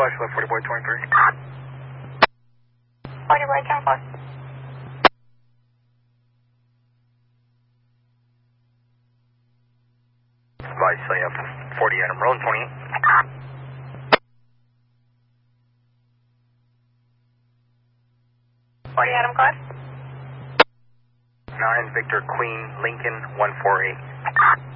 left 40 boy 23. 40 boy 24. Advise CF 40 Adam Road 28. 40 Adam code. 9 Victor Queen Lincoln 148.